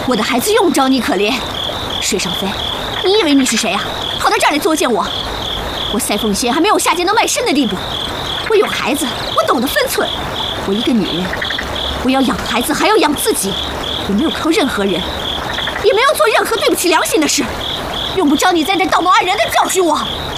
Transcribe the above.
我的孩子用不着你可怜。水上飞，你以为你是谁啊？跑到这儿来作践我？我赛凤仙还没有下贱到卖身的地步。我有孩子，我懂得分寸。我一个女人，我要养孩子，还要养自己，我没有靠任何人，也没有做任何对不起良心的事。用不着你在这道貌岸然的教训我。